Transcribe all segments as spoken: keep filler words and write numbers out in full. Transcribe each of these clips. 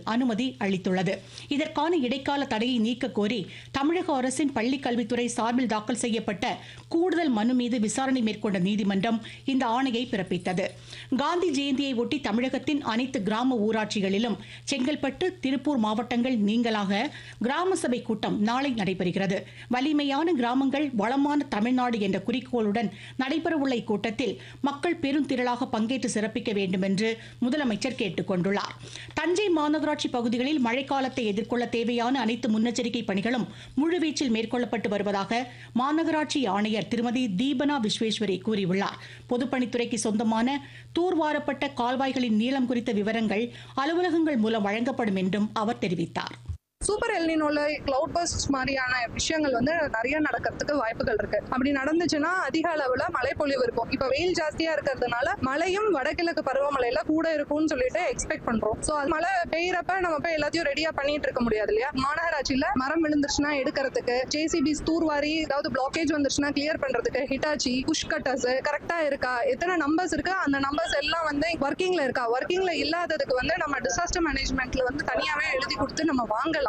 அனுமதி அளித்துள்ளது. இதற்கான இடைக்கால தடையை நீக்க கோரி தமிழக அரசின் பள்ளிக் கல்வித்துறை சார்பில் தாக்கல் செய்யப்பட்ட கூடுதல் மனு மீது விசாரணை மேற்கொண்ட நீதிமன்றம் இந்த ஆணையை பிறப்பித்தது. காந்தி ஜெயந்தியை ஒட்டி தமிழகத்தின் அனைத்து கிராம ஊராட்சிகளிலும் செங்கல்பட்டு, திருப்பூர் மாவட்டங்கள் நீங்களாக கிராம சபை கூட்டம் நாளை நடைபெறுகிறது. வலிமையான கிராமங்கள் வளமான தமிழ்நாடு என்ற குறிக்கோளுடன் நடைபெறவுள்ள இக்கூட்டத்தில் மக்கள் பெருந்திரளாக பங்கேற்று சிறப்பிக்க வேண்டும் என்று முதலமைச்சர் கேட்டுக் கொண்டுள்ளார். தஞ்சை மாநகராட்சி பகுதிகளில் மழைக்காலத்தை எதிர்கொள்ள தேவையான அனைத்து முன்னெச்சரிக்கை பணிகளும் முழுவீச்சில் மேற்கொள்ளப்பட்டு வருவதாக மாநகராட்சி ஆணையர் திருமதி தீபனா விஸ்வேஸ்வரி கூறியுள்ளார். பொதுப்பணித்துறைக்கு சொந்தமான தூர்வாரப்பட்ட கால்வாய்களின் நீளம் குறித்த விவரங்கள் அலுவலகங்கள் மூலம் வழங்கப்படும் என்றும் அவர் தெரிவித்தார். சூப்பர் எல்னினோல கிளவுட் பர்ஸ்ட் மாதிரியான விஷயங்கள் வந்து நிறைய நடக்கிறதுக்கு வாய்ப்புகள் இருக்கு. அப்படி நடந்துச்சுன்னா அதிக அளவுல மழைப்பொழிவு இருக்கும். இப்ப வெயில் ஜாஸ்தியா இருக்கிறதுனால மழையும் வடகிழக்கு பருவமழையில கூட இருக்கும்னு சொல்லிட்டு எக்ஸ்பெக்ட் பண்றோம். சோ அது மழை பெய்யறப்ப நம்ம போய் எல்லாத்தையும் ரெடியா பண்ணிட்டு இருக்க முடியாது இல்லையா? மாநகராட்சியில மரம் விழுந்துருச்சுன்னா எடுக்கிறதுக்கு, ஜேசிபி தூர்வாரி ஏதாவது பிளாக்கேஜ் வந்துருச்சுன்னா கிளியர் பண்றதுக்கு ஹிட்டாச்சி புஷ் கட்டர்ஸ் கரெக்டா இருக்கா, எத்தனை நம்பர்ஸ் இருக்கா, அந்த நம்பர்ஸ் எல்லாம் வந்து ஒர்க்கிங்ல இருக்கா, ஒர்க்கிங்ல இல்லாததுக்கு வந்து நம்ம டிசாஸ்டர் மேனேஜ்மெண்ட்ல வந்து தனியாவே எழுதி கொடுத்து நம்ம வாங்கலாம்.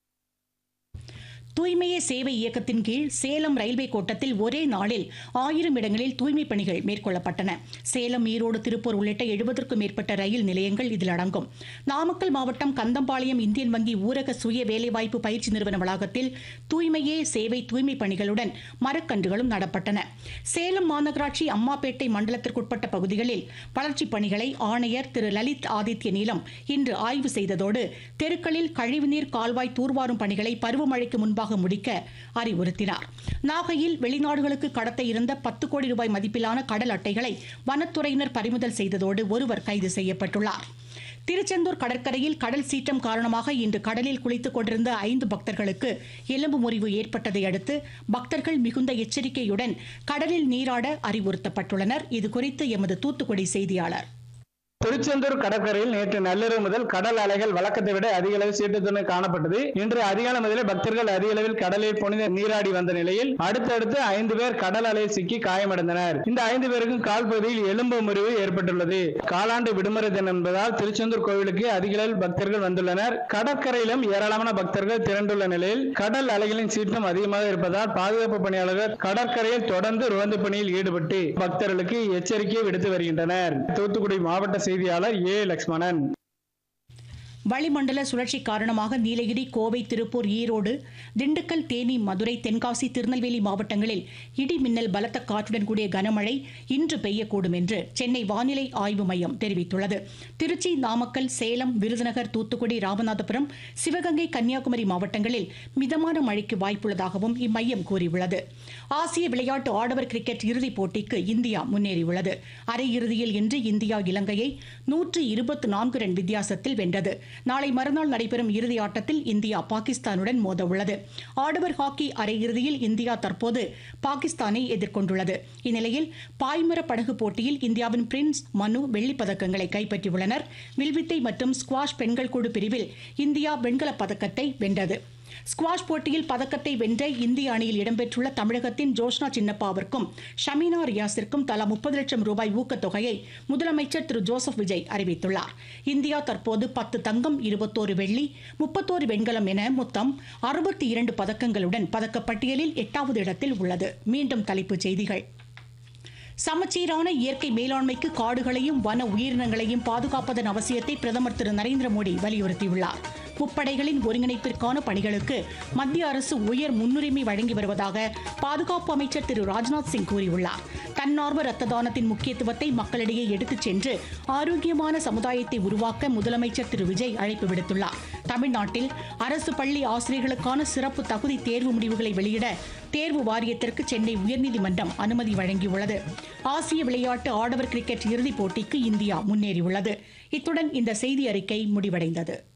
தூய்மையே சேவை இயக்கத்தின் கீழ் சேலம் ரயில்வே கோட்டத்தில் ஒரே நாளில் ஆயிரம் இடங்களில் தூய்மைப் பணிகள் மேற்கொள்ளப்பட்டன. சேலம், ஈரோடு, திருப்பூர் உள்ளிட்ட எழுபதற்கும் மேற்பட்ட ரயில் நிலையங்கள் இதில் அடங்கும். நாமக்கல் மாவட்டம் கந்தம்பாளையம் இந்தியன் வங்கி ஊரக சுய வேலைவாய்ப்பு பயிற்சி நிறுவன வளாகத்தில் தூய்மையே சேவை தூய்மைப் பணிகளுடன் மரக்கன்றுகளும் நடப்பட்டன. சேலம் மாநகராட்சி அம்மாப்பேட்டை மண்டலத்திற்குட்பட்ட பகுதிகளில் வளர்ச்சிப் பணிகளை ஆணையர் திரு லலித் ஆதித்ய நீலம் இன்று ஆய்வு செய்ததோடு தெருக்களில் கழிவுநீர் கால்வாய் தூர்வாரும் பணிகளை பருவமழைக்கு முன்பாக முடிக்க அறிவுறுத்தினார். நாகையில் வெளிநாடுகளுக்கு கடத்த இருந்த பத்து கோடி ரூபாய் மதிப்பிலான கடல் அட்டைகளை வனத்துறையினர் பறிமுதல் செய்ததோடு ஒருவர் கைது செய்யப்பட்டுள்ளார். திருச்செந்தூர் கடற்கரையில் கடல் சீற்றம் காரணமாக இன்று கடலில் குளித்துக் கொண்டிருந்த ஐந்து பக்தர்களுக்கு எலும்பு முறிவு ஏற்பட்டதை அடுத்து பக்தர்கள் மிகுந்த எச்சரிக்கையுடன் கடலில் நீராட அறிவுறுத்தப்பட்டுள்ளனர். இதுகுறித்து எமது தூத்துக்குடி செய்தியாளர். திருச்செந்தூர் கடற்கரையில் நேற்று நள்ளிரவு முதல் கடல் அலைகள் வழக்கத்தை விட அதிக அளவு சீற்றத்துடன் காணப்பட்டது. இன்று அதிகாலை முதலே பக்தர்கள் அதிக அளவில் கடலில் புனித நீராடி வந்த நிலையில் அடுத்தடுத்து ஐந்து பேர் கடல் அலையில் சிக்கி காயமடைந்தனர். இந்த ஐந்து பேருக்கும் கால் பகுதியில் எலும்பு முறிவு ஏற்பட்டுள்ளது. காலாண்டு விடுமுறை தினம் என்பதால் திருச்செந்தூர் கோவிலுக்கு அதிக அளவில் பக்தர்கள் வந்துள்ளனர். கடற்கரையிலும் ஏராளமான பக்தர்கள் திரண்டுள்ள நிலையில் கடல் அலைகளின் சீற்றம் அதிகமாக இருப்பதால் பாதுகாப்பு பணியாளர்கள் கடற்கரையில் தொடர்ந்து ரோந்து பணியில் ஈடுபட்டு பக்தர்களுக்கு எச்சரிக்கை விடுத்து வருகின்றனர். தூத்துக்குடி மாவட்ட செய்தியாளர் ஏ லட்சுமணன். வளிமண்டல சுழற்சி காரணமாக நீலகிரி, கோவை, திருப்பூர், ஈரோடு, திண்டுக்கல், தேனி, மதுரை, தென்காசி, திருநெல்வேலி மாவட்டங்களில் இடி மின்னல் பலத்த காற்றுடன் கூடிய கனமழை இன்று பெய்யக்கூடும் என்று சென்னை வானிலை ஆய்வு மையம் தெரிவித்துள்ளது. திருச்சி, நாமக்கல், சேலம், விருதுநகர், தூத்துக்குடி, ராமநாதபுரம், சிவகங்கை, கன்னியாகுமரி மாவட்டங்களில் மிதமான மழைக்கு வாய்ப்புள்ளதாகவும் இம்மையம் கூறியுள்ளது. ஆசிய விளையாட்டு ஆடவர் கிரிக்கெட் இறுதிப் போட்டிக்கு இந்தியா முன்னேறியுள்ளது. அரையிறுதியில் இன்று இந்தியா இலங்கையை நூற்று இருபத்தி நான்கு ரன் வித்தியாசத்தில் வென்றது. நாளை மறுநாள் நடைபெறும் இறுதி ஆட்டத்தில் இந்தியா பாகிஸ்தானுடன் மோத உள்ளது. ஆடவர் ஹாக்கி அரையிறுதியில் இந்தியா தற்போது பாகிஸ்தானை எதிர்கொண்டுள்ளது. இந்நிலையில் பாய்மர படகு போட்டியில் இந்தியாவின் பிரின்ஸ், மனு வெள்ளிப் பதக்கங்களை கைப்பற்றியுள்ளனர். வில்வித்தை மற்றும் ஸ்குவாஷ் பெண்கள் குழு பிரிவில் இந்தியா வெண்கலப் பதக்கத்தை வென்றது. ஸ்குவாஷ் போட்டியில் பதக்கத்தை வென்ற இந்திய அணியில் இடம்பெற்றுள்ள தமிழகத்தின் ஜோஷ்னா சின்னப்பாவிற்கும் ஷமீனா ரியாஸிற்கும் தலா முப்பது லட்சம் ரூபாய் ஊக்கத்தொகையை முதலமைச்சர் திரு ஜோசப் விஜய் அறிவித்துள்ளார். இந்தியா தற்போது பத்து தங்கம், இருபத்தோரு வெள்ளி, முப்பத்தோரு வெண்கலம் என மொத்தம் அறுபத்தி இரண்டு பதக்கங்களுடன் பதக்கப்பட்டியலில் எட்டாவது இடத்தில் உள்ளது. மீண்டும் தலைப்புச் செய்திகள். சமச்சீரான இயற்கை மேலாண்மைக்கு காடுகளையும் வன உயிரினங்களையும் பாதுகாப்பதன் அவசியத்தை பிரதமர் திரு நரேந்திர மோடி வலியுறுத்தியுள்ளார். முப்படைகளின் ஒருங்கிணைப்பிற்கான பணிகளுக்கு மத்திய அரசு உயர் முன்னுரிமை வழங்கி வருவதாக பாதுகாப்பு அமைச்சர் திரு ராஜ்நாத் சிங் கூறியுள்ளார். தன்னார்வ ரத்த தானத்தின் முக்கியத்துவத்தை மக்களிடையே எடுத்துச் சென்று ஆரோக்கியமான சமுதாயத்தை உருவாக்க முதலமைச்சர் திரு விஜய் அழைப்பு விடுத்துள்ளார். தமிழ்நாட்டில் அரசு பள்ளி ஆசிரியர்களுக்கான சிறப்பு தகுதி தேர்வு முடிவுகளை வெளியிட தேர்வு வாரியத்திற்கு சென்னை உயர்நீதிமன்றம் அனுமதி வழங்கியுள்ளது. ஆசிய விளையாட்டு ஆடவர் கிரிக்கெட் இறுதிப் போட்டிக்கு இந்தியா முன்னேறியுள்ளது. இத்துடன் இந்த செய்தி அறிக்கை முடிவடைந்தது.